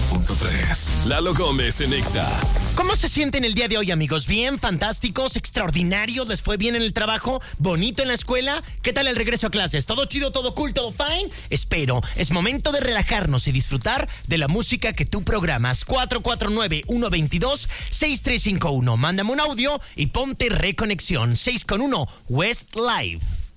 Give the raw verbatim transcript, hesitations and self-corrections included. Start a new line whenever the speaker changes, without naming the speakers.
punto tres. Lalo Gómez en Exa.
¿Cómo se sienten el día de hoy, amigos? ¿Bien? ¿Fantásticos? ¿Extraordinarios? ¿Les fue bien en el trabajo? ¿Bonito en la escuela? ¿Qué tal el regreso a clases? ¿Todo chido, todo cool, todo fine? Espero. Es momento de relajarnos y disfrutar de la música que tú programas. cuatro cuatro nueve, uno dos dos, seis tres cinco uno. Mándame un audio y ponte Reconexión seis con uno West Live.